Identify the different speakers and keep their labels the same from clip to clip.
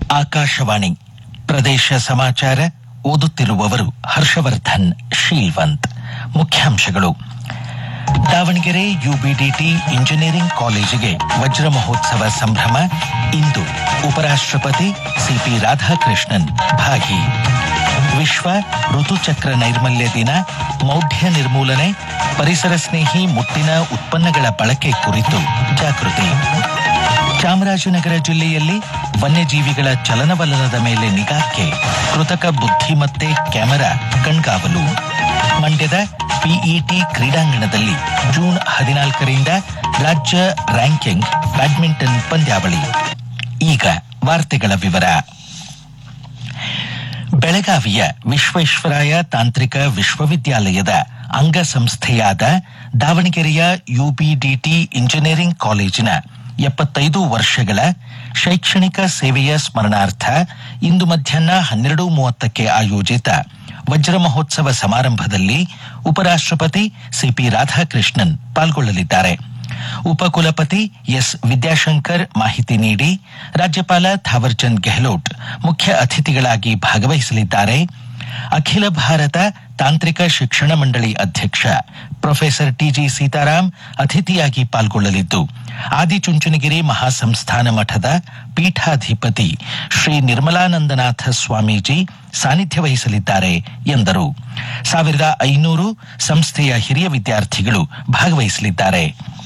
Speaker 1: ಆಕಾಶವಾಣಿ ಪ್ರದೇಶ ಸಮಾಚಾರ ಓದುತ್ತಿರುವವರು ಹರ್ಷವರ್ಧನ್ ಶೀಲ್ವಂತ್. ಮುಖ್ಯಾಂಶಗಳು. ದಾವಣಗೆರೆ ಯುಬಿಡಿಟಿ ಇಂಜಿನಿಯರಿಂಗ್ ಕಾಲೇಜಿಗೆ ವಜ್ರ ಮಹೋತ್ಸವ ಸಂಭ್ರಮ. ಇಂದು ಉಪರಾಷ್ಟ್ರಪತಿ ಸಿಪಿ ರಾಧಾಕೃಷ್ಣನ್ ಭಾಗಿ. ವಿಶ್ವ ಋತುಚಕ್ರ ನೈರ್ಮಲ್ಯ ದಿನ. ಮೌಢ್ಯ ನಿರ್ಮೂಲನೆ, ಪರಿಸರ ಸ್ನೇಹಿ ಮುಟ್ಟಿನ ಉತ್ಪನ್ನಗಳ ಬಳಕೆ ಕುರಿತು ಜಾಗೃತಿ. ಚಾಮರಾಜನಗರ ಜಿಲ್ಲೆಯಲ್ಲಿ ವನ್ಯಜೀವಿಗಳ ಚಲನವಲನದ ಮೇಲೆ ನಿಗಾಕ್ಕೆ ಕೃತಕ ಬುದ್ಧಿಮತ್ತೆ ಕ್ಯಾಮೆರಾ ಕಣ್ಗಾವಲು. ಮಂಡ್ಯದ ಪಿಇಟಿ ಕ್ರೀಡಾಂಗಣದಲ್ಲಿ ಜೂನ್ 14ರಿಂದ ರಾಜ್ಯ ರ್ಯಾಂಕಿಂಗ್ ಬ್ಯಾಡ್ಮಿಂಟನ್ ಪಂದ್ಯಾವಳಿ. ಈಗ ವಾರ್ತೆಗಳ ವಿವರ. ಬೆಳಗಾವಿಯ ವಿಶ್ವೇಶ್ವರಾಯ ತಾಂತ್ರಿಕ ವಿಶ್ವವಿದ್ಯಾಲಯದ ಅಂಗಸಂಸ್ಥೆಯಾದ ದಾವಣಗೆರೆಯ ಯುಬಿಡಿಟಿ ಇಂಜಿನಿಯರಿಂಗ್ ಕಾಲೇಜಿನ 75 ವರ್ಷಗಳ ಶೈಕ್ಷಣಿಕ ಸೇವೆಯ ಸ್ಮರಣಾರ್ಥ ಇಂದು ಮಧ್ಯಾಹ್ನ 12:30ಕ್ಕೆ ಆಯೋಜಿತ ವಜ್ರ ಮಹೋತ್ಸವ ಸಮಾರಂಭದಲ್ಲಿ ಉಪರಾಷ್ಟ್ರಪತಿ ಸಿಪಿ ರಾಧಾಕೃಷ್ಣನ್ ಪಾಲ್ಗೊಳ್ಳಲಿದ್ದಾರೆ. ಉಪಕುಲಪತಿ ಎಸ್ ವಿದ್ಯಾಶಂಕರ್ ಮಾಹಿತಿ ನೀಡಿ, ರಾಜ್ಯಪಾಲ ಥಾವರ್ಚಂದ್ ಗೆಹ್ಲೋಟ್ ಮುಖ್ಯ ಅತಿಥಿಗಳಾಗಿ ಭಾಗವಹಿಸಲಿದ್ದಾರೆ. ಅಖಿಲ ಭಾರತ ತಾಂತ್ರಿಕ ಶಿಕ್ಷಣ ಮಂಡಳಿ ಅಧ್ಯಕ್ಷ ಪ್ರೊಫೆಸರ್ ಟಿಜಿ ಸೀತಾರಾಮ್ ಅತಿಥಿಯಾಗಿ ಪಾಲ್ಗೊಳ್ಳಲಿದ್ದು, ಆದಿಚುಂಚನಗಿರಿ ಮಹಾಸಂಸ್ಥಾನ ಮಠದ ಪೀಠಾಧಿಪತಿ ಶ್ರೀ ನಿರ್ಮಲಾನಂದನಾಥ ಸ್ವಾಮೀಜಿ ಸಾನ್ನಿಧ್ಯ ವಹಿಸಲಿದ್ದಾರೆ ಎಂದರು. 1500 ಸಂಸ್ಥೆಯ ಹಿರಿಯ ವಿದ್ಯಾರ್ಥಿಗಳು ಭಾಗವಹಿಸಲಿದ್ದಾರೆ.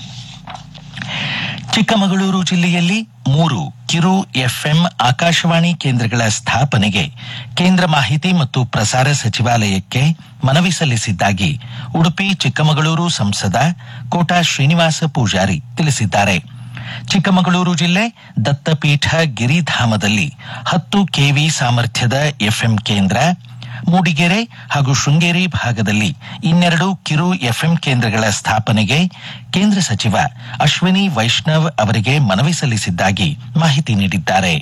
Speaker 1: ಚಿಕ್ಕಮಗಳೂರು ಜಿಲ್ಲೆಯಲ್ಲಿ 3 ಕಿರು ಎಫ್ಎಂ ಆಕಾಶವಾಣಿ ಕೇಂದ್ರಗಳ ಸ್ಥಾಪನೆಗೆ ಕೇಂದ್ರ ಮಾಹಿತಿ ಮತ್ತು ಪ್ರಸಾರ ಸಚಿವಾಲಯಕ್ಕೆ ಮನವಿ ಸಲ್ಲಿಸಿದ್ದಾಗಿ ಉಡುಪಿ ಚಿಕ್ಕಮಗಳೂರು ಸಂಸದ ಕೋಟಾ ಶ್ರೀನಿವಾಸ ಪೂಜಾರಿ ತಿಳಿಸಿದ್ದಾರೆ. ಚಿಕ್ಕಮಗಳೂರು ಜಿಲ್ಲೆ ದತ್ತಪೀಠ ಗಿರಿಧಾಮದಲ್ಲಿ 10 ಕೆವಿ ಸಾಮರ್ಥ್ಯದ ಎಫ್ಎಂ ಕೇಂದ್ರ, ಮೂಡಿಗೆರೆ ಹಾಗೂ ಶೃಂಗೇರಿ ಭಾಗದಲ್ಲಿ 2 ಕಿರು ಎಫ್ಎಂ ಕೇಂದ್ರಗಳ ಸ್ಥಾಪನೆಗೆ ಕೇಂದ್ರ ಸಚಿವ ಅಶ್ವಿನಿ ವೈಷ್ಣವ್ ಅವರಿಗೆ ಮನವಿ ಸಲ್ಲಿಸಿದ್ದಾಗಿ ಮಾಹಿತಿ ನೀಡಿದ್ದಾರೆ.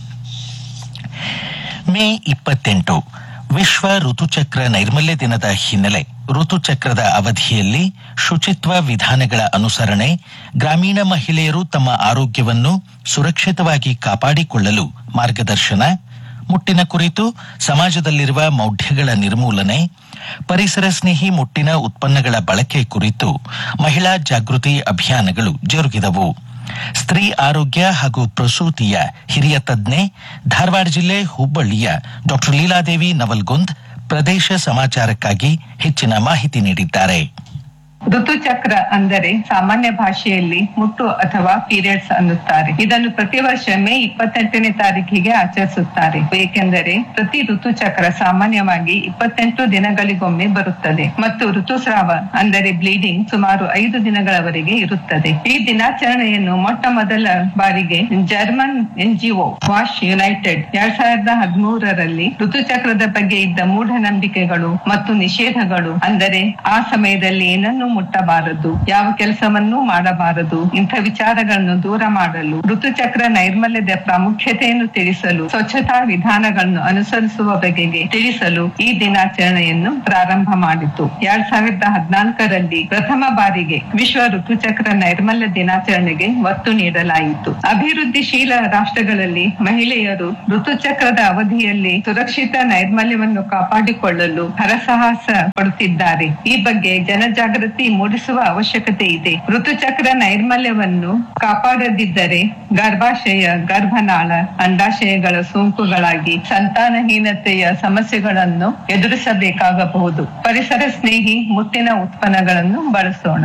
Speaker 1: ಮೇ 28 ವಿಶ್ವ ಋತುಚಕ್ರ ನೈರ್ಮಲ್ಯ ದಿನದ ಹಿನ್ನೆಲೆ ಋತುಚಕ್ರದ ಅವಧಿಯಲ್ಲಿ ಶುಚಿತ್ವ ವಿಧಾನಗಳ ಅನುಸರಣೆ, ಗ್ರಾಮೀಣ ಮಹಿಳೆಯರು ತಮ್ಮ ಆರೋಗ್ಯವನ್ನು ಸುರಕ್ಷಿತವಾಗಿ ಕಾಪಾಡಿಕೊಳ್ಳಲು ಮಾರ್ಗದರ್ಶನ, ಮುಟ್ಟಿನ ಕುರಿತು ಸಮಾಜದಲ್ಲಿರುವ ಮೌಢ್ಯಗಳ ನಿರ್ಮೂಲನೆ, ಪರಿಸರ ಸ್ನೇಹಿ ಮುಟ್ಟಿನ ಉತ್ಪನ್ನಗಳ ಬಳಕೆ ಕುರಿತು ಮಹಿಳಾ ಜಾಗೃತಿ ಅಭಿಯಾನಗಳು ಜರುಗಿದವು. ಸ್ತ್ರೀ ಆರೋಗ್ಯ ಹಾಗೂ ಪ್ರಸೂತಿಯ ಹಿರಿಯ ತಜ್ಞೆ, ಧಾರವಾಡ ಜಿಲ್ಲೆ ಹುಬ್ಬಳ್ಳಿಯ ಡಾ ಲೀಲಾದೇವಿ ನವಲ್ಗುಂದ್ ಪ್ರದೇಶ ಸಮಾಚಾರಕ್ಕಾಗಿ ಹೆಚ್ಚಿನ ಮಾಹಿತಿ ನೀಡಿದ್ದಾರೆ.
Speaker 2: ಋತುಚಕ್ರ ಅಂದರೆ ಸಾಮಾನ್ಯ ಭಾಷೆಯಲ್ಲಿ ಮುಟ್ಟು ಅಥವಾ ಪೀರಿಯಡ್ಸ್ ಅನ್ನುತ್ತಾರೆ. ಇದನ್ನು ಪ್ರತಿ ವರ್ಷ ಮೇ 28ನೇ ತಾರೀಕಿಗೆ ಆಚರಿಸುತ್ತಾರೆ. ಏಕೆಂದರೆ ಪ್ರತಿ ಋತುಚಕ್ರ ಸಾಮಾನ್ಯವಾಗಿ 28 ದಿನಗಳಿಗೊಮ್ಮೆ ಬರುತ್ತದೆ ಮತ್ತು ಋತುಸ್ರಾವ ಅಂದರೆ ಬ್ಲೀಡಿಂಗ್ ಸುಮಾರು 5 ದಿನಗಳವರೆಗೆ ಇರುತ್ತದೆ. ಈ ದಿನಾಚರಣೆಯನ್ನು ಮೊಟ್ಟ ಮೊದಲ ಬಾರಿಗೆ ಜರ್ಮನ್ NGO ವಾಶ್ ಯುನೈಟೆಡ್ 2013ರಲ್ಲಿ ಋತುಚಕ್ರದ ಬಗ್ಗೆ ಇದ್ದ ಮೂಢನಂಬಿಕೆಗಳು ಮತ್ತು ನಿಷೇಧಗಳು, ಅಂದರೆ ಆ ಸಮಯದಲ್ಲಿ ಏನನ್ನು ಮುಟ್ಟಬಾರದು, ಯಾವ ಕೆಲಸವನ್ನೂ ಮಾಡಬಾರದು, ಇಂಥ ವಿಚಾರಗಳನ್ನು ದೂರ ಮಾಡಲು, ಋತುಚಕ್ರ ನೈರ್ಮಲ್ಯದ ಪ್ರಾಮುಖ್ಯತೆಯನ್ನು ತಿಳಿಸಲು, ಸ್ವಚ್ಛತಾ ವಿಧಾನಗಳನ್ನು ಅನುಸರಿಸುವ ಬಗೆಗೆ ತಿಳಿಸಲು ಈ ದಿನಾಚರಣೆಯನ್ನು ಪ್ರಾರಂಭ ಮಾಡಿತು. 2014ರಲ್ಲಿ ಪ್ರಥಮ ಬಾರಿಗೆ ವಿಶ್ವ ಋತುಚಕ್ರ ನೈರ್ಮಲ್ಯ ದಿನಾಚರಣೆಗೆ ಒತ್ತು ನೀಡಲಾಯಿತು. ಅಭಿವೃದ್ಧಿಶೀಲ ರಾಷ್ಟ್ರಗಳಲ್ಲಿ ಮಹಿಳೆಯರು ಋತುಚಕ್ರದ ಅವಧಿಯಲ್ಲಿ ಸುರಕ್ಷಿತ ನೈರ್ಮಲ್ಯವನ್ನು ಕಾಪಾಡಿಕೊಳ್ಳಲು ಹರಸಾಹಸ ಪಡುತ್ತಿದ್ದಾರೆ. ಈ ಬಗ್ಗೆ ಜನಜಾಗೃತಿ ಮೂಡಿಸುವ ಅವಶ್ಯಕತೆ ಇದೆ. ಋತುಚಕ್ರ ನೈರ್ಮಲ್ಯವನ್ನು ಕಾಪಾಡದಿದ್ದರೆ ಗರ್ಭಾಶಯ, ಗರ್ಭನಾಳ, ಅಂಡಾಶಯಗಳ ಸೋಂಕುಗಳಾಗಿ ಸಂತಾನಹೀನತೆಯ ಸಮಸ್ಯೆಗಳನ್ನು ಎದುರಿಸಬೇಕಾಗಬಹುದು. ಪರಿಸರ ಸ್ನೇಹಿ ಮುಟ್ಟಿನ ಉತ್ಪನ್ನಗಳನ್ನು ಬಳಸೋಣ.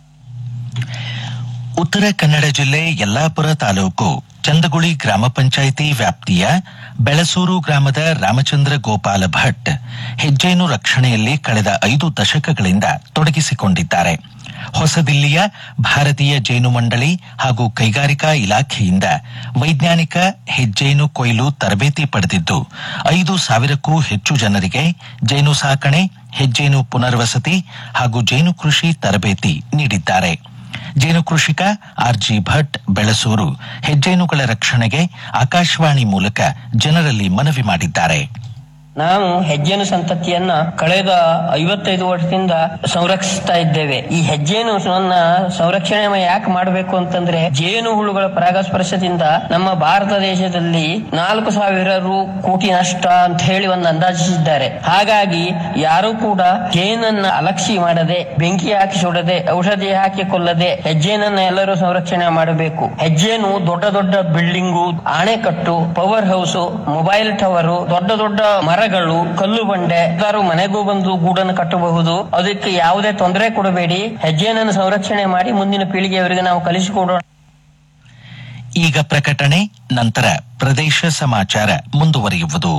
Speaker 1: ಉತ್ತರ ಕನ್ನಡ ಜಿಲ್ಲೆ ಯಲ್ಲಾಪುರ ತಾಲೂಕು ಚಂದಗುಳಿ ಗ್ರಾಮ ಪಂಚಾಯಿತಿ ವ್ಯಾಪ್ತಿಯ ಬೆಳಸೂರು ಗ್ರಾಮದ ರಾಮಚಂದ್ರ ಗೋಪಾಲ ಭಟ್ ಹೆಜ್ಜೇನು ರಕ್ಷಣೆಯಲ್ಲಿ ಕಳೆದ 5 ದಶಕಗಳಿಂದ ತೊಡಗಿಸಿಕೊಂಡಿದ್ದಾರೆ. ಹೊಸದಿಲ್ಲಿಯ ಭಾರತೀಯ ಜೇನು ಮಂಡಳಿ ಹಾಗೂ ಕೈಗಾರಿಕಾ ಇಲಾಖೆಯಿಂದ ವೈಜ್ಞಾನಿಕ ಹೆಜ್ಜೇನು ಕೊಯ್ಲು ತರಬೇತಿ ಪಡೆದಿದ್ದು 5,000ಕ್ಕೂ ಹೆಚ್ಚು ಜನರಿಗೆ ಜೇನು ಸಾಕಣೆ, ಹೆಜ್ಜೇನು ಪುನರ್ವಸತಿ ಹಾಗೂ ಜೇನು ಕೃಷಿ ತರಬೇತಿ ನೀಡಿದ್ದಾರೆ. ಜೇನು ಕೃಷಿಕ ಆರ್ಜಿ ಭಟ್ ಬೆಳಸೂರು ಹೆಜ್ಜೇನುಗಳ ರಕ್ಷಣೆಗೆ ಆಕಾಶವಾಣಿ ಮೂಲಕ ಜನರಲ್ಲಿ ಮನವಿ ಮಾಡಿದ್ದಾರೆ.
Speaker 3: ನಾವು ಹೆಜ್ಜೇನು ಸಂತತಿಯನ್ನ ಕಳೆದ 55 ವರ್ಷದಿಂದ ಸಂರಕ್ಷಿಸ್ತಾ ಇದ್ದೇವೆ. ಈ ಹೆಜ್ಜೇನು ಸಂರಕ್ಷಣೆ ಯಾಕೆ ಮಾಡಬೇಕು ಅಂತಂದ್ರೆ, ಜೇನು ಹುಳುಗಳ ಪರಾಗಸ್ಪರ್ಶದಿಂದ ನಮ್ಮ ಭಾರತ ದೇಶದಲ್ಲಿ 4,000 ಕೋಟಿ ನಷ್ಟ ಅಂತ ಹೇಳಿ ಒಂದು ಅಂದಾಜಿಸಿದ್ದಾರೆ. ಹಾಗಾಗಿ ಯಾರು ಕೂಡ ಜೇನನ್ನ ಅಲಕ್ಷಿ ಮಾಡದೆ, ಬೆಂಕಿ ಹಾಕಿ ಸುಡದೆ, ಔಷಧಿ ಹಾಕಿ ಕೊಲ್ಲದೆ ಹೆಜ್ಜೇನನ್ನ ಎಲ್ಲರೂ ಸಂರಕ್ಷಣೆ ಮಾಡಬೇಕು. ಹೆಜ್ಜೇನು ದೊಡ್ಡ ದೊಡ್ಡ building, ಆಣೆಕಟ್ಟು, power house, mobile tower, ದೊಡ್ಡ ದೊಡ್ಡ ಮರಗಳು, ಕಲ್ಲು ಬಂಡೆ, ಎಲ್ಲರೂ ಮನೆಗೂ ಬಂದು ಗೂಡನ್ನು ಕಟ್ಟಬಹುದು. ಅದಕ್ಕೆ ಯಾವುದೇ ತೊಂದರೆ ಕೊಡಬೇಡಿ. ಹೆಜ್ಜೆಯನ್ನು ಸಂರಕ್ಷಣೆ ಮಾಡಿ ಮುಂದಿನ ಪೀಳಿಗೆಯವರಿಗೆ ನಾವು ಕಲಿಸಿಕೊಡೋಣ.
Speaker 1: ಈಗ ಪ್ರಕಟಣೆ, ನಂತರ ಪ್ರದೇಶ ಸಮಾಚಾರ ಮುಂದುವರಿಯುವುದು.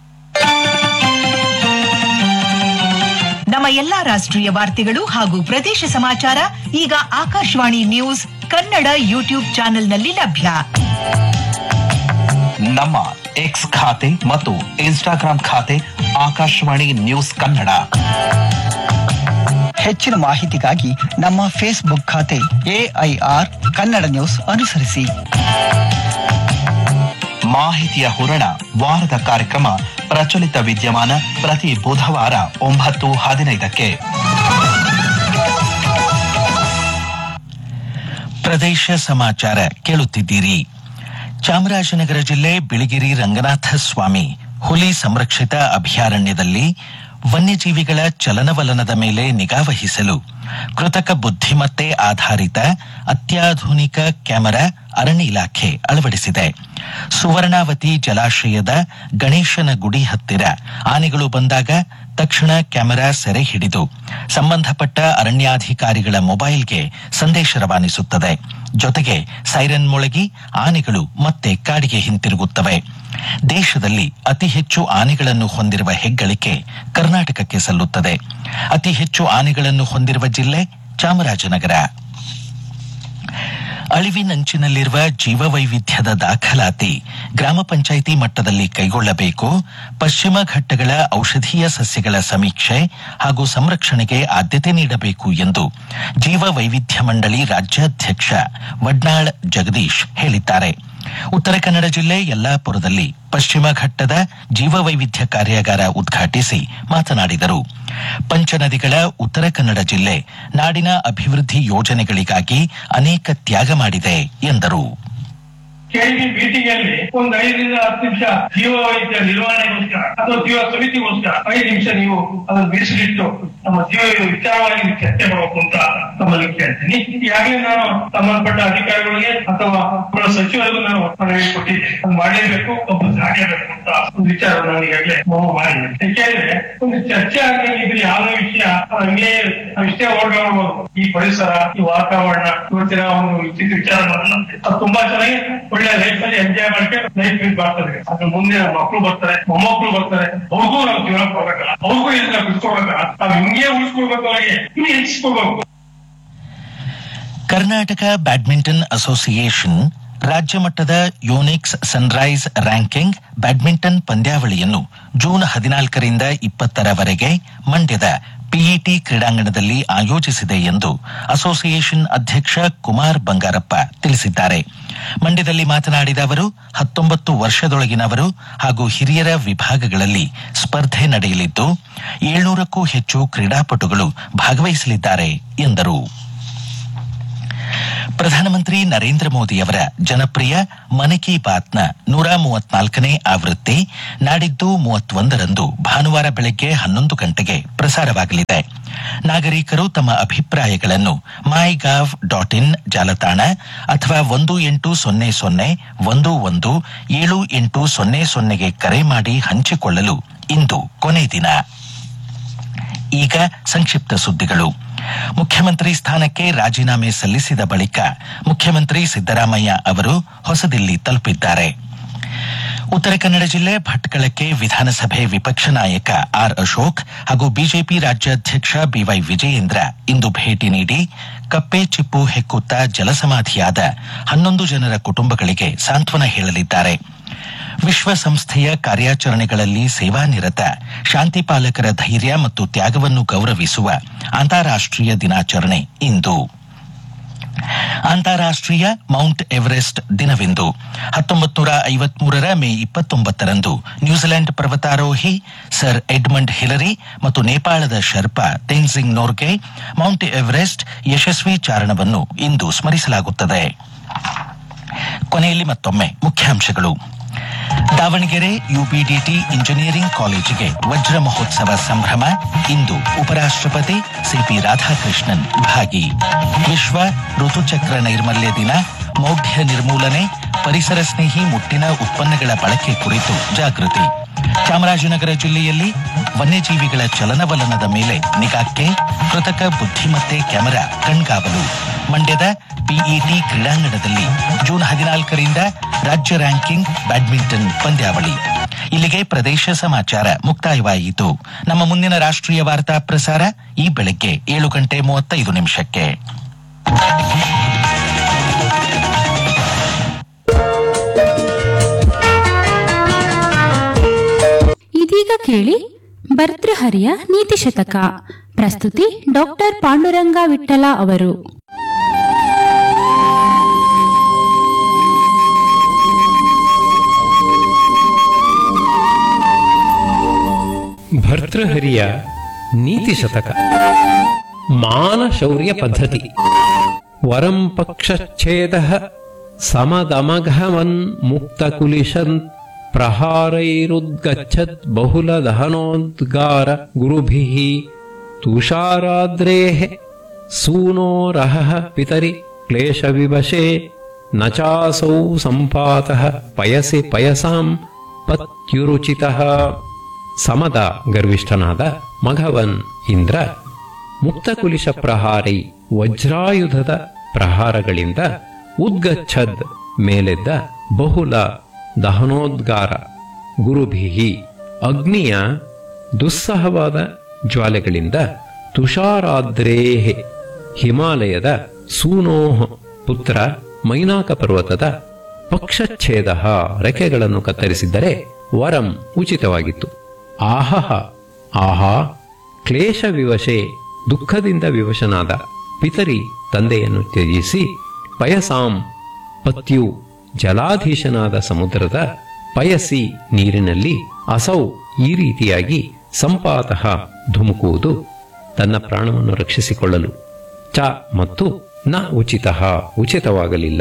Speaker 4: ನಮ್ಮ ಎಲ್ಲಾ ರಾಷ್ಟ್ರೀಯ ವಾರ್ತೆಗಳು ಹಾಗೂ ಪ್ರದೇಶ ಸಮಾಚಾರ ಈಗ ಆಕಾಶವಾಣಿ ನ್ಯೂಸ್ ಕನ್ನಡ ಯೂಟ್ಯೂಬ್ ಚಾನೆಲ್ನಲ್ಲಿ ಲಭ್ಯ.
Speaker 5: ನಮ್ಮ ಎಕ್ಸ್ ಖಾತೆ ಮತ್ತು ಇನ್ಸ್ಟಾಗ್ರಾಂ ಖಾತೆ ಆಕಾಶವಾಣಿ ನ್ಯೂಸ್ ಕನ್ನಡ.
Speaker 6: ಹೆಚ್ಚಿನ ಮಾಹಿತಿಗಾಗಿ ನಮ್ಮ ಫೇಸ್ಬುಕ್ ಖಾತೆ AIR ಕನ್ನಡ ನ್ಯೂಸ್ ಅನುಸರಿಸಿ.
Speaker 5: ಮಾಹಿತಿಯ ಹೂರಣ, ವಾರದ ಕಾರ್ಯಕ್ರಮ ಪ್ರಚಲಿತ ವಿದ್ಯಮಾನ ಪ್ರತಿ ಬುಧವಾರ 9:15ಕ್ಕೆ.
Speaker 1: ಪ್ರದೇಶ ಸಮಾಚಾರ ಕೇಳುತ್ತಿದ್ದೀರಿ. ಚಾಮರಾಜನಗರ ಜಿಲ್ಲೆ ಬಿಳಿಗಿರಿ ರಂಗನಾಥ ಸ್ವಾಮಿ ಹುಲಿ ಸಂರಕ್ಷಿತ ಅಭಯಾರಣ್ಯದಲ್ಲಿ ವನ್ಯಜೀವಿಗಳ ಚಲನವಲನದ ಮೇಲೆ ನಿಗಾವಹಿಸಲು ಕೃತಕ ಬುದ್ಧಿಮತ್ತೆ ಆಧಾರಿತ ಅತ್ಯಾಧುನಿಕ ಕ್ಯಾಮೆರಾ ಅರಣ್ಯ ಇಲಾಖೆ ಅಳವಡಿಸಿದೆ. ಸುವರ್ಣಾವತಿ ಜಲಾಶಯದ ಗಣೇಶನ ಗುಡಿ ಹತ್ತಿರ ಆನೆಗಳು ಬಂದಾಗ ತಕ್ಷಣ ಕ್ಯಾಮೆರಾ ಸೆರೆ ಹಿಡಿದು ಸಂಬಂಧಪಟ್ಟ ಅರಣ್ಯಾಧಿಕಾರಿಗಳ ಮೊಬೈಲ್ಗೆ ಸಂದೇಶ ರವಾನಿಸುತ್ತದೆ. ಜೊತೆಗೆ ಸೈರನ್ ಮೊಳಗಿ ಆನೆಗಳು ಮತ್ತೆ ಕಾಡಿಗೆ ಹಿಂತಿರುಗುತ್ತವೆ. ದೇಶದಲ್ಲಿ ಅತಿ ಹೆಚ್ಚು ಆನೆಗಳನ್ನು ಹೊಂದಿರುವ ಹೆಗ್ಗಳಿಕೆ ಕರ್ನಾಟಕಕ್ಕೆ ಸಲ್ಲುತ್ತದೆ. ಅತಿ ಹೆಚ್ಚು ಆನೆಗಳನ್ನು ಹೊಂದಿರುವ ಜಿಲ್ಲೆ ಚಾಮರಾಜನಗರ. ಅಳಿವಿನಂಚಿನಲ್ಲಿರುವ ಜೀವವೈವಿಧ್ಯದ ದಾಖಲಾತಿ ಗ್ರಾಮ ಪಂಚಾಯಿತಿ ಮಟ್ಟದಲ್ಲಿ ಕೈಗೊಳ್ಳಬೇಕು. ಪಶ್ಚಿಮ ಘಟ್ಟಗಳ ಔಷಧೀಯ ಸಸ್ಯಗಳ ಸಮೀಕ್ಷೆ ಹಾಗೂ ಸಂರಕ್ಷಣೆಗೆ ಆದ್ಯತೆ ನೀಡಬೇಕು ಎಂದು ಜೀವವೈವಿಧ್ಯ ಮಂಡಳಿ ರಾಜ್ಯಾಧ್ಯಕ್ಷ ವಡ್ನಾಳ್ ಜಗದೀಶ್ ಹೇಳಿದ್ದಾರೆ. ಉತ್ತರ ಕನ್ನಡ ಜಿಲ್ಲೆ ಯಲ್ಲಾಪುರದಲ್ಲಿ ಪಶ್ಚಿಮ ಘಟ್ಟದ ಜೀವವೈವಿಧ್ಯ ಕಾರ್ಯಾಗಾರ ಉದ್ಘಾಟಿಸಿ ಮಾತನಾಡಿದರು. ಪಂಚನದಿಗಳ ಉತ್ತರ ಕನ್ನಡ ಜಿಲ್ಲೆ ನಾಡಿನ ಅಭಿವೃದ್ಧಿ ಯೋಜನೆಗಳಿಗಾಗಿ ಅನೇಕ ತ್ಯಾಗ ಮಾಡಿದೆ ಎಂದರು.
Speaker 7: ಕೆಳಗೆ ಮೀಟಿಂಗಲ್ಲಿ ಒಂದು 5 ರಿಂದ 10 ನಿಮಿಷ ಜೀವವೈದ್ಯ ನಿರ್ವಹಣೆಗೋಸ್ಕರ ಅಥವಾ ಜೀವ ಸಮಿತಿಗೋಸ್ಕರ 5 ನಿಮಿಷ ನೀವು ಅದನ್ನು ಮೀಸಲಿಟ್ಟು ನಮ್ಮ ಜೀವ ವಿಚಾರವಾಗಿ ಚರ್ಚೆ ಮಾಡಬೇಕು ಅಂತ ತಮ್ಮಲ್ಲಿ ಕೇಳ್ತೀನಿ. ಈಗಾಗಲೇ ನಾನು ಸಂಬಂಧಪಟ್ಟ ಅಧಿಕಾರಿಗಳಿಗೆ ಅಥವಾ ಸಚಿವರಿಗೂ ನಾನು ಮನವಿ ಕೊಟ್ಟಿದ್ದೆ. ಅದು ಮಾಡಲೇಬೇಕು, ಒಬ್ಬ ಸಾಗಬೇಕು ಅಂತ ಒಂದು ವಿಚಾರ ನಾನು ಈಗಾಗಲೇ ಮಾಡಿದೆ. ಯಾಕೆಂದ್ರೆ ಒಂದು ಚರ್ಚೆ ಆಗಲಿದ್ರೆ ಯಾವುದೋ ವಿಷಯ ಹಂಗೆ ಇಷ್ಟೇ ಓಡಾಡಬಹುದು. ಈ ಪರಿಸರ, ಈ ವಾತಾವರಣ, ಇವತ್ತಿನ ಒಂದು ವಿಚಾರ ಅದು ತುಂಬಾ ಚೆನ್ನಾಗಿ ಒಳ್ಳೆ ಲೈಫ್ ಅಲ್ಲಿ ಎಂಜಾಯ್ ಮಾಡ್ಕೊಂಡು ಲೈಫ್ ಲೀಡ್ ಮಾಡ್ತಾರೆ. ಅದ್ರ ಮುಂದೆ ಮಕ್ಕಳು ಬರ್ತಾರೆ, ಮೊಮ್ಮಕ್ಕಳು ಬರ್ತಾರೆ, ಅವ್ರಿಗೂ ನಾವು ಜೀವನ ಕೊಡಬೇಕಲ್ಲ, ಅವ್ರಿಗೂ ಇದನ್ನ ಬಿಡ್ಸ್ಕೊಡ್ಬೇಕಲ್ಲ. ನಾವು ಹಿಂಗೆ ಉಳಿಸ್ಕೊಡ್ಬೇಕು, ಅವರಿಗೆ ಇನ್ನು ಹೆಚ್ಚಿಸ್ಕೊಡ್ಬೇಕು.
Speaker 1: ಕರ್ನಾಟಕ ಬ್ಯಾಡ್ಮಿಂಟನ್ ಅಸೋಸಿಯೇಷನ್ ರಾಜ್ಯ ಮಟ್ಟದ ಯೂನಿಕ್ಸ್ ಸನ್ರೈಸ್ ರ್ಯಾಂಕಿಂಗ್ ಬ್ಯಾಡ್ಮಿಂಟನ್ ಪಂದ್ಯಾವಳಿಯನ್ನು ಜೂನ್ 14ರಿಂದ 20ರವರೆಗೆ ಮಂಡ್ಯದ ಪಿಇಟಿ ಕ್ರೀಡಾಂಗಣದಲ್ಲಿ ಆಯೋಜಿಸಿದೆ ಎಂದು ಅಸೋಸಿಯೇಷನ್ ಅಧ್ಯಕ್ಷ ಕುಮಾರ್ ಬಂಗಾರಪ್ಪ ತಿಳಿಸಿದ್ದಾರೆ. ಮಂಡ್ಯದಲ್ಲಿ ಮಾತನಾಡಿದ ಅವರು 19 ವರ್ಷದೊಳಗಿನವರು ಹಾಗೂ ಹಿರಿಯರ ವಿಭಾಗಗಳಲ್ಲಿ ಸ್ಪರ್ಧೆ ನಡೆಯಲಿದ್ದು 700ಕ್ಕೂ ಹೆಚ್ಚು ಕ್ರೀಡಾಪಟುಗಳು ಭಾಗವಹಿಸಲಿದ್ದಾರೆ ಎಂದರು. ಪ್ರಧಾನಮಂತ್ರಿ ನರೇಂದ್ರ ಮೋದಿಯವರ ಜನಪ್ರಿಯ ಮನ್ ಕಿ ಬಾತ್ನ 134ನೇ ಆವೃತ್ತಿ ನಾಡಿದ್ದು 31ರಂದು ಭಾನುವಾರ ಬೆಳಗ್ಗೆ 11 ಗಂಟೆಗೆ ಪ್ರಸಾರವಾಗಲಿದೆ. ನಾಗರಿಕರು ತಮ್ಮ ಅಭಿಪ್ರಾಯಗಳನ್ನು mygov.in ಜಾಲತಾಣ ಅಥವಾ 1800117800ಗೆ ಕರೆ ಮಾಡಿ ಹಂಚಿಕೊಳ್ಳಲು ಇಂದು ಕೊನೆ ದಿನ. ಈಗ ಸಂಕ್ಷಿಪ್ತ ಸುದ್ದಿಗಳು. ಮುಖ್ಯಮಂತ್ರಿ ಸ್ಥಾನಕ್ಕೆ ರಾಜೀನಾಮೆ ಸಲ್ಲಿಸಿದ ಬಳಿಕ ಮುಖ್ಯಮಂತ್ರಿ ಸಿದ್ದರಾಮಯ್ಯ ಅವರು ಹೊಸದಿಲ್ಲಿ ತಲುಪಿದ್ದಾರೆ. ಉತ್ತರ ಕನ್ನಡ ಜಿಲ್ಲೆ ಭಟ್ಕಳಕ್ಕೆ ವಿಧಾನಸಭೆ ವಿಪಕ್ಷ ನಾಯಕ ಆರ್ ಅಶೋಕ್ ಹಾಗೂ ಬಿಜೆಪಿ ರಾಜ್ಯಾಧ್ಯಕ್ಷ ಬಿವೈ ವಿಜಯೇಂದ್ರ ಇಂದು ಭೇಟಿ ನೀಡಿ ಕಪ್ಪೆ ಚಿಪ್ಪು ಹೆಕ್ಕುತ್ತ ಜಲಸಮಾಧಿಯಾದ 11 ಜನರ ಕುಟುಂಬಗಳಿಗೆ ಸಾಂತ್ವನ ಹೇಳಲಿದ್ದಾರೆ. ವಿಶ್ವಸಂಸ್ಥೆಯ ಕಾರ್ಯಾಚರಣೆಗಳಲ್ಲಿ ಸೇವಾನಿರತ ಶಾಂತಿಪಾಲಕರ ಧೈರ್ಯ ಮತ್ತು ತ್ಯಾಗವನ್ನು ಗೌರವಿಸುವ ಅಂತಾರಾಷ್ಟೀಯ ದಿನಾಚರಣೆ ಇಂದು. ಅಂತಾರಾಷ್ಟ್ರೀಯ Mount Everest ದಿನವಿಂದು 1953 May 29ರಂದು New Zealand ಪರ್ವತಾರೋಹಿ sir Edmund Hillary ಮತ್ತು ನೇಪಾಳದ ಶರ್ಪಾ ತೆನ್ಸಿಂಗ್ ನೋರ್ಗೆ ಮೌಂಟ್ ಎವರೆಸ್ಟ್ ಯಶಸ್ವಿ ಚಾರಣವನ್ನು ಇಂದು ಸ್ಮರಿಸಲಾಗುತ್ತದೆ. ಕೊನೆಯಲ್ಲಿ ಮತ್ತೊಮ್ಮೆ ಮುಖ್ಯಾಂಶಗಳು. ದಾವಣಗೆರೆ ಯುಬಿಡಿಟಿ ಇಂಜಿನಿಯರಿಂಗ್ ಕಾಲೇಜಿಗೆ ವಜ್ರ ಮಹೋತ್ಸವ ಸಂಭ್ರಮ. ಇಂದು ಉಪರಾಷ್ಟ್ರಪತಿ ಸಿಪಿ ರಾಧಾಕೃಷ್ಣನ್ ಭಾಗಿ. ವಿಶ್ವ ಋತುಚಕ್ರ ನೈರ್ಮಲ್ಯ ದಿನ. ಮೌಢ್ಯ ನಿರ್ಮೂಲನೆ, ಪರಿಸರ ಸ್ನೇಹಿ ಮುಟ್ಟಿನ ಉತ್ಪನ್ನಗಳ ಬಳಕೆ ಕುರಿತು ಜಾಗೃತಿ. ಚಾಮರಾಜನಗರ ಜಿಲ್ಲೆಯಲ್ಲಿ ವನ್ಯಜೀವಿಗಳ ಚಲನವಲನದ ಮೇಲೆ ನಿಗಾಕ್ಕೆ ಕೃತಕ ಬುದ್ಧಿಮತ್ತೆ ಕ್ಯಾಮೆರಾ ಕಣ್ಗಾವಲು. ಮಂಡ್ಯದ ಪಿಇಟಿ ಕ್ರೀಡಾಂಗಣದಲ್ಲಿ ಜೂನ್ 14ರಿಂದ ರಾಜ್ಯ ರ್ಯಾಂಕಿಂಗ್ ಬ್ಯಾಡ್ಮಿಂಟನ್ ಪಂದ್ಯಾವಳಿ. ಇಲ್ಲಿಗೆ ಪ್ರದೇಶ ಸಮಾಚಾರ ಮುಕ್ತಾಯವಾಯಿತು. ನಮ್ಮ ಮುಂದಿನ ರಾಷ್ಟ್ರೀಯ ವಾರ್ತಾ ಪ್ರಸಾರ ಈ ಬೆಳಗ್ಗೆ 7:35.
Speaker 8: ಇದೀಗ ಕೇಳಿ ಭರ್ತೃಹರಿಯ ನೀತಿ ಶತಕ. ಪ್ರಸ್ತುತಿ ಡಾಕ್ಟರ್ ಪಾಂಡುರಂಗ ವಿಠಲ ಅವರು.
Speaker 9: ಭರ್ತೃಹರಿಯ ನೀತಿ ಶತಕ. ಮಾನ ಶೌರ್ಯ ಪದ್ಧತಿ. ವರಂ ಪಕ್ಷಚ್ಛೇದ ಸಮದಮಘವನ್ ಮುಕ್ತಕುಲಿಶನ್ ಪ್ರಹಾರೈರುದ್ಗಚ್ಚತ್ ಬಹುಲ ದಹನೋದ್ಗಾರ ಗುರುಭಿಃ ತುಷಾರಾದ್ರೇಃ ಸೂನೋರಹಃ ಪಿತರಿ ಕ್ಲೇಶ ವಿವಶೇ ನ ಚಾಸೌ ಸಂಪಾತಃ ಪಯಸಿ ಪಯಸಾಂ ಪತ್ಯುರುಚಿತಃ. ಸಮದ ಗರ್ವಿಷ್ಠನಾದ ಮಘವನ್ ಇಂದ್ರ ಮುಕ್ತಕುಲಿಶ ಪ್ರಹಾರೈ ವಜ್ರಾಯುಧದ ಪ್ರಹಾರಗಳಿಂದ ಉದ್ಗಚ್ಛದ್ ಮೇಲೆದ್ದ ಬಹುಲ ದಹನೋದ್ಗಾರ ಗುರುಭಿಹಿ ಅಗ್ನಿಯ ದುಸ್ಸಹವಾದ ಜ್ವಾಲೆಗಳಿಂದ ತುಷಾರಾದ್ರೇಹೆ ಹಿಮಾಲಯದ ಸೂನೋಹ ಪುತ್ರ ಮೈನಾಕ ಪರ್ವತದ ಪಕ್ಷಚ್ಛೇದ ರೆಕ್ಕೆಗಳನ್ನು ಕತ್ತರಿಸಿದ್ದರೆ ವರಂ ಉಚಿತವಾಗಿತ್ತು. ಆಹಹ ಆಹಾ ಕ್ಲೇಶ ವಿವಶೆ ದುಃಖದಿಂದ ವಿವಶನಾದ ಪಿತರಿ ತಂದೆಯನ್ನು ತ್ಯಜಿಸಿ ಪಯಸಾಂ ಪತ್ಯು ಜಲಾಧೀಶನಾದ ಸಮುದ್ರದ ಪಯಸಿ ನೀರಿನಲ್ಲಿ ಅಸೌ ಈ ರೀತಿಯಾಗಿ ಸಂಪಾತಃ ಧುಮುಕುವುದು ತನ್ನ ಪ್ರಾಣವನ್ನು ರಕ್ಷಿಸಿಕೊಳ್ಳಲು ಚ ಮತ್ತು ನ ಉಚಿತಃ ಉಚಿತವಾಗಲಿಲ್ಲ.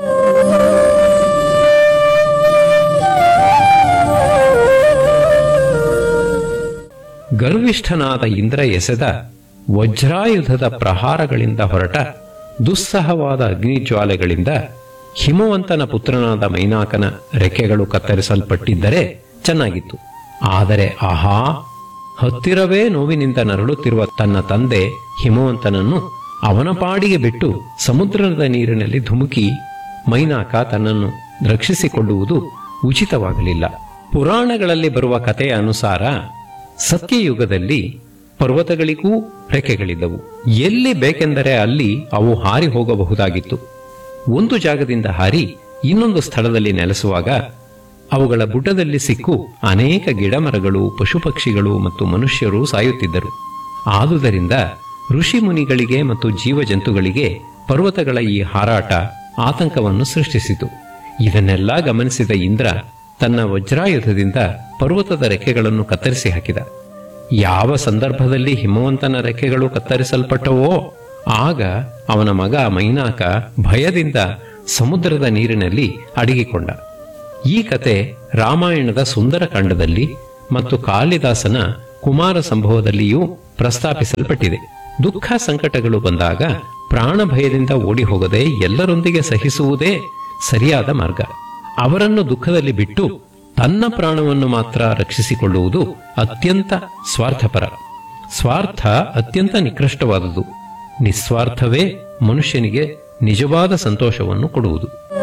Speaker 9: ಗರ್ವಿಷ್ಠನಾದ ಇಂದ್ರ ಎಸೆದ ವಜ್ರಾಯುಧದ ಪ್ರಹಾರಗಳಿಂದ ಹೊರಟ ದುಸ್ಸಹವಾದ ಅಗ್ನಿಜ್ವಾಲೆಗಳಿಂದ ಹಿಮವಂತನ ಪುತ್ರನಾದ ಮೈನಾಕನ ರೆಕ್ಕೆಗಳು ಕತ್ತರಿಸಲ್ಪಟ್ಟಿದ್ದರೆ ಚೆನ್ನಾಗಿತ್ತು. ಆದರೆ ಆಹಾ ಹತ್ತಿರವೇ ನೋವಿನಿಂದ ನರಳುತ್ತಿರುವ ತನ್ನ ತಂದೆ ಹಿಮವಂತನನ್ನು ಅವನ ಪಾಡಿಗೆ ಬಿಟ್ಟು ಸಮುದ್ರದ ನೀರಿನಲ್ಲಿ ಧುಮುಕಿ ಮೈನಾಕ ತನ್ನನ್ನು ರಕ್ಷಿಸಿಕೊಳ್ಳುವುದು ಉಚಿತವಾಗಲಿಲ್ಲ. ಪುರಾಣಗಳಲ್ಲಿ ಬರುವ ಕಥೆಯ ಅನುಸಾರ ಸತ್ಯಯುಗದಲ್ಲಿ ಪರ್ವತಗಳಿಗೂ ರೆಕ್ಕೆಗಳಿದ್ದವು. ಎಲ್ಲಿ ಬೇಕೆಂದರೆ ಅಲ್ಲಿ ಅವು ಹಾರಿ ಹೋಗಬಹುದಾಗಿತ್ತು. ಒಂದು ಜಾಗದಿಂದ ಹಾರಿ ಇನ್ನೊಂದು ಸ್ಥಳದಲ್ಲಿ ನೆಲೆಸುವಾಗ ಅವುಗಳ ಬುಡದಲ್ಲಿ ಸಿಕ್ಕು ಅನೇಕ ಗಿಡಮರಗಳು, ಪಶುಪಕ್ಷಿಗಳು ಮತ್ತು ಮನುಷ್ಯರು ಸಾಯುತ್ತಿದ್ದರು. ಆದುದರಿಂದ ಋಷಿ ಮುನಿಗಳಿಗೆ ಮತ್ತು ಜೀವಜಂತುಗಳಿಗೆ ಪರ್ವತಗಳ ಈ ಹಾರಾಟ ಆತಂಕವನ್ನು ಸೃಷ್ಟಿಸಿತು. ಇದನ್ನೆಲ್ಲ ಗಮನಿಸಿದ ಇಂದ್ರ ತನ್ನ ವಜ್ರಾಯುಧದಿಂದ ಪರ್ವತದ ರೆಕ್ಕೆಗಳನ್ನು ಕತ್ತರಿಸಿ ಹಾಕಿದ. ಯಾವ ಸಂದರ್ಭದಲ್ಲಿ ಹಿಮವಂತನ ರೆಕ್ಕೆಗಳು ಕತ್ತರಿಸಲ್ಪಟ್ಟವೋ ಆಗ ಅವನ ಮಗ ಮೈನಾಕ ಭಯದಿಂದ ಸಮುದ್ರದ ನೀರಿನಲ್ಲಿ ಅಡಗಿಕೊಂಡ. ಈ ಕತೆ ರಾಮಾಯಣದ ಸುಂದರಕಾಂಡದಲ್ಲಿ ಮತ್ತು ಕಾಳಿದಾಸನ ಕುಮಾರ ಸಂಭವದಲ್ಲಿಯೂ ಪ್ರಸ್ತಾಪಿಸಲ್ಪಟ್ಟಿದೆ. ದುಃಖ ಸಂಕಟಗಳು ಬಂದಾಗ ಪ್ರಾಣ ಭಯದಿಂದ ಓಡಿ ಹೋಗದೆ ಎಲ್ಲರೊಂದಿಗೆ ಸಹಿಸುವುದೇ ಸರಿಯಾದ ಮಾರ್ಗ. ಅವರನ್ನು ದುಃಖದಲ್ಲಿ ಬಿಟ್ಟು ತನ್ನ ಪ್ರಾಣವನ್ನು ಮಾತ್ರ ರಕ್ಷಿಸಿಕೊಳ್ಳುವುದು ಅತ್ಯಂತ ಸ್ವಾರ್ಥಪರ. ಸ್ವಾರ್ಥ ಅತ್ಯಂತ ನಿಕೃಷ್ಟವಾದುದು. ನಿಸ್ವಾರ್ಥವೇ ಮನುಷ್ಯನಿಗೆ ನಿಜವಾದ ಸಂತೋಷವನ್ನು ಕೊಡುವುದು.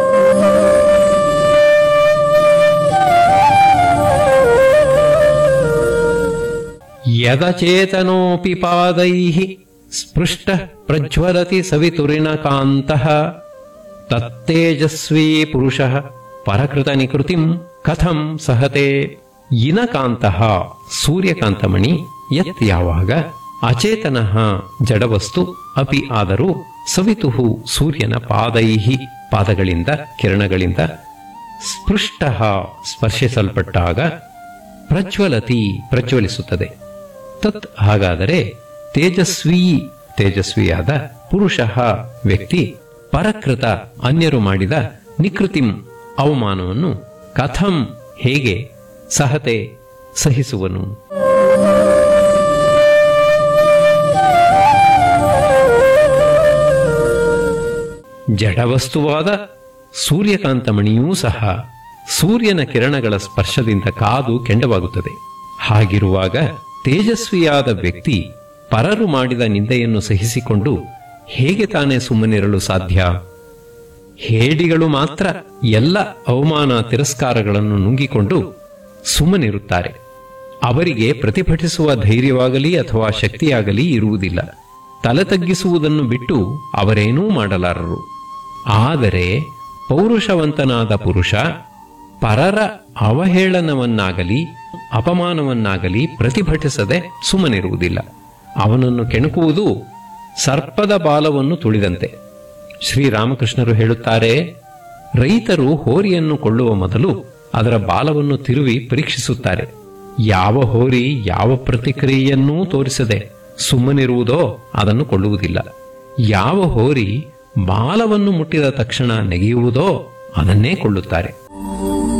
Speaker 9: ಯದಚೇತನೋಪಿ ಪಾದೈಃ ಸ್ಪೃಷ್ಟ ಪ್ರಜ್ವಲತಿ ಸವಿತುರಿನ ಕಾಂತಃ ತತ್ತೇಜಸ್ವೀ ಪುರುಷಃ ಪರಕೃತ ನಿಕೃತಿಂ ಕಥಂ ಸಹತೆ. ಇನಕಾಂತಃ ಸೂರ್ಯಕಾಂತಮಣಿ ಯತ್ ಯಾವಾಗ ಅಚೇತನಃ ಜಡವಸ್ತು ಅಪಿ ಆದರೂ ಸವಿತುಃ ಸೂರ್ಯನ ಪಾದೈಹಿ ಪಾದಗಳಿಂದ ಕಿರಣಗಳಿಂದ ಸ್ಪೃಷ್ಟಃ ಸ್ಪರ್ಶಿಸಲ್ಪಟ್ಟಾಗ ಪ್ರಜ್ವಲತಿ ಪ್ರಜ್ವಲಿಸುತ್ತದೆ. ತತ್ ಹಾಗಾದರೆ ತೇಜಸ್ವಿಯಾದ ಪುರುಷಃ ವ್ಯಕ್ತಿ ಪರಕೃತ ಅನ್ಯರು ಮಾಡಿದ ನಿಕೃತಿಂ ಅವಮಾನವನ್ನು ಕಥಂ ಹೇಗೆ ಸಹತೆ ಸಹಿಸುವನು. ಜಡವಸ್ತುವಾದ ಸೂರ್ಯಕಾಂತಮಣಿಯೂ ಸಹ ಸೂರ್ಯನ ಕಿರಣಗಳ ಸ್ಪರ್ಶದಿಂದ ಕಾದು ಕೆಂಡವಾಗುತ್ತದೆ. ಹಾಗಿರುವಾಗ ತೇಜಸ್ವಿಯಾದ ವ್ಯಕ್ತಿ ಪರರು ಮಾಡಿದ ನಿಂದೆಯನ್ನು ಸಹಿಸಿಕೊಂಡು ಹೇಗೆ ತಾನೇ ಸುಮ್ಮನಿರಲು ಸಾಧ್ಯ? ಹೇಡಿಗಳು ಮಾತ್ರ ಎಲ್ಲ ಅವಮಾನ ತಿರಸ್ಕಾರಗಳನ್ನು ನುಂಗಿಕೊಂಡು ಸುಮ್ಮನಿರುತ್ತಾರೆ. ಅವರಿಗೆ ಪ್ರತಿಭಟಿಸುವ ಧೈರ್ಯವಾಗಲಿ ಅಥವಾ ಶಕ್ತಿಯಾಗಲಿ ಇರುವುದಿಲ್ಲ. ತಲೆ ತಗ್ಗಿಸುವುದನ್ನು ಬಿಟ್ಟು ಅವರೇನೂ ಮಾಡಲಾರರು. ಆದರೆ ಪೌರುಷವಂತನಾದ ಪುರುಷ ಪರರ ಅವಹೇಳನವನ್ನಾಗಲಿ ಅಪಮಾನವನ್ನಾಗಲಿ ಪ್ರತಿಭಟಿಸದೆ ಸುಮ್ಮನಿರುವುದಿಲ್ಲ. ಅವನನ್ನು ಕೆಣಕುವುದು ಸರ್ಪದ ಬಾಲವನ್ನು ತುಳಿದಂತೆ. ಶ್ರೀರಾಮಕೃಷ್ಣರು ಹೇಳುತ್ತಾರೆ, ರೈತರು ಹೋರಿಯನ್ನು ಕೊಳ್ಳುವ ಮೊದಲು ಅದರ ಬಾಲವನ್ನು ತಿರುವಿ ಪರೀಕ್ಷಿಸುತ್ತಾರೆ. ಯಾವ ಹೋರಿ ಯಾವ ಪ್ರತಿಕ್ರಿಯೆಯನ್ನೂ ತೋರಿಸದೆ ಸುಮ್ಮನಿರುವುದೋ ಅದನ್ನು ಕೊಳ್ಳುವುದಿಲ್ಲ. ಯಾವ ಹೋರಿ ಬಾಲವನ್ನು ಮುಟ್ಟಿದ ತಕ್ಷಣ ನೆಗೆಯುವುದೋ ಅದನ್ನೇ ಕೊಳ್ಳುತ್ತಾರೆ.